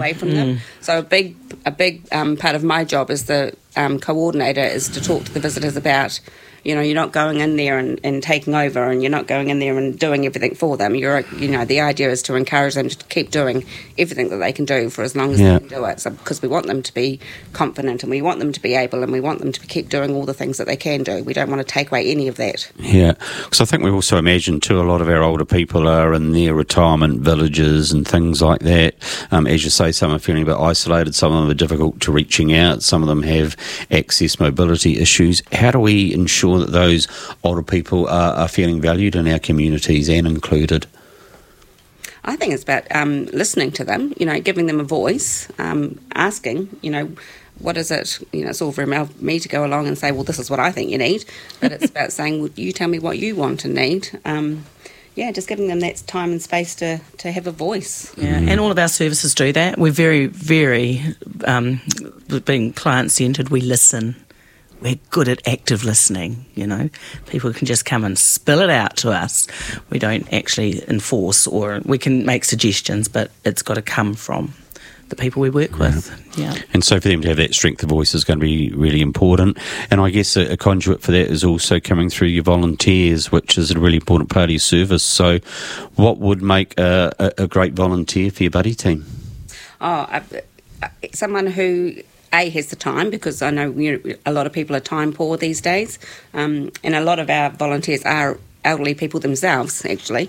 away from them. So a big part of my job as the coordinator is to talk to the visitors about, you know, you're not going in there and taking over, and you're not going in there and doing everything for them. The idea is to encourage them to keep doing everything that they can do for as long as they can do it. So, because we want them to be confident, and we want them to be able, and we want them to keep doing all the things that they can do. We don't want to take away any of that. Yeah, because I think we also imagine too, a lot of our older people are in their retirement villages and things like that. As you say, some are feeling a bit isolated, some of them are difficult to reaching out, some of them have access mobility issues. How do we ensure that those older people are feeling valued in our communities and included? I think it's about listening to them, you know, giving them a voice, asking, you know, what is it? You know, it's all very well me to go along and say, well, this is what I think you need, but it's about saying, well, you tell me what you want and need. Just giving them that time and space to have a voice. Yeah, and all of our services do that. We're very, very, being client-centred, we listen. We're good at active listening, you know. People can just come and spill it out to us. We don't actually enforce, or we can make suggestions, but it's got to come from the people we work with. Yeah. And so for them to have that strength of voice is going to be really important. And I guess a conduit for that is also coming through your volunteers, which is a really important part of your service. So what would make a great volunteer for your buddy team? Someone who has the time, because I know, you know, a lot of people are time poor these days, and a lot of our volunteers are elderly people themselves, actually.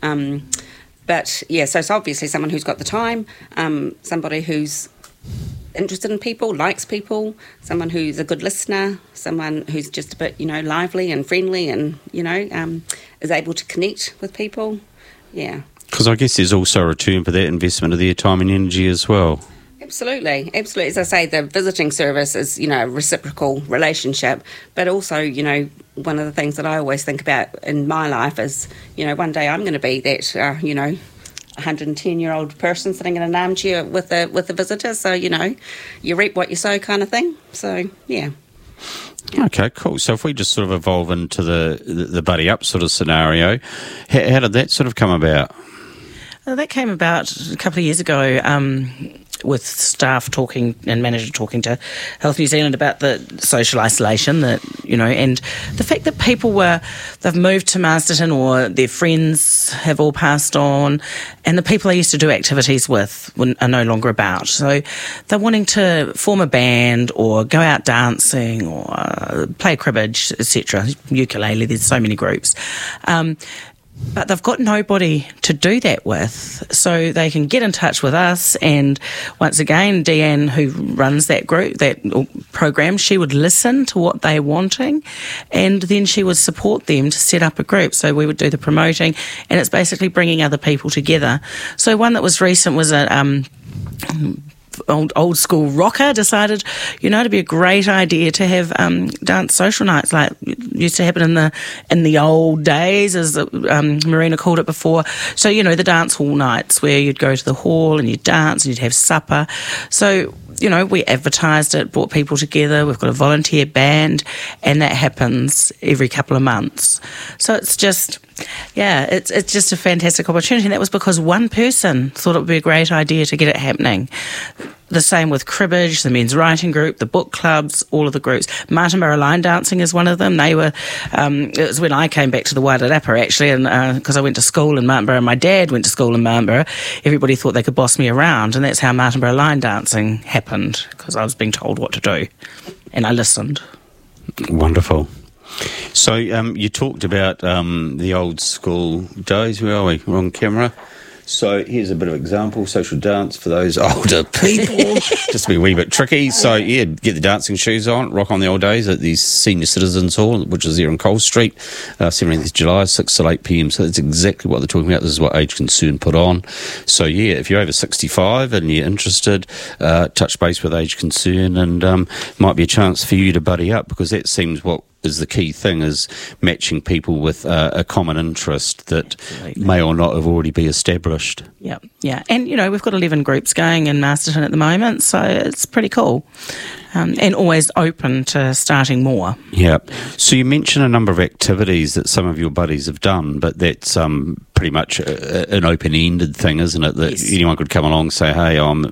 So it's obviously someone who's got the time, somebody who's interested in people, likes people, someone who's a good listener, someone who's just a bit, you know, lively and friendly, and, you know, is able to connect with people. Yeah. Because I guess there's also a return for that investment of their time and energy as well. Absolutely. As I say, the visiting service is, you know, a reciprocal relationship, but also, you know, one of the things that I always think about in my life is, you know, one day I'm going to be that, 110-year-old person sitting in an armchair with a visitor. So, you know, you reap what you sow kind of thing. So, yeah. Okay, cool. So if we just sort of evolve into the buddy up sort of scenario, how did that sort of come about? That came about a couple of years ago, with staff talking and manager talking to Health New Zealand about the social isolation, that, you know, and the fact that they've moved to Masterton, or their friends have all passed on, and the people they used to do activities with are no longer about. So they're wanting to form a band, or go out dancing, or play cribbage, etc. Ukulele, there's so many groups. But they've got nobody to do that with, so they can get in touch with us. And once again, Deanne, who runs that group, that program, she would listen to what they're wanting, and then she would support them to set up a group. So we would do the promoting, and it's basically bringing other people together. So one that was recent was a old school rocker decided, you know, it'd be a great idea to have dance social nights like used to happen in the old days, as Marina called it before. So, you know, the dance hall nights where you'd go to the hall and you'd dance and you'd have supper. So, you know, we advertised it, brought people together. We've got a volunteer band, and that happens every couple of months. So it's just, it's just a fantastic opportunity. And that was because one person thought it would be a great idea to get it happening. The same with cribbage, the men's writing group, the book clubs, all of the groups. Martinborough Line Dancing is one of them. They were, it was when I came back to the Wairarapa, actually, and because I went to school in Martinborough, and my dad went to school in Martinborough, everybody thought they could boss me around, and that's how Martinborough Line Dancing happened, because I was being told what to do, and I listened. Wonderful. So you talked about the old school days. Where are we? We're on camera. So here's a bit of example, social dance for those older people. Just to be a wee bit tricky. So, yeah, get the dancing shoes on, rock on the old days at the Senior Citizens Hall, which is there on Cole Street, 17th July, 6 till 8 p.m. So that's exactly what they're talking about. This is what Age Concern put on. So, yeah, if you're over 65 and you're interested, touch base with Age Concern, and might be a chance for you to buddy up, because that seems what is the key thing, is matching people with a common interest that may or not have already been established. Yeah. And, you know, we've got 11 groups going in Masterton at the moment, so it's pretty cool. And always open to starting more. Yeah. So you mentioned a number of activities that some of your buddies have done, but that's pretty much an open-ended thing, isn't it? That anyone could come along and say, hey, I'm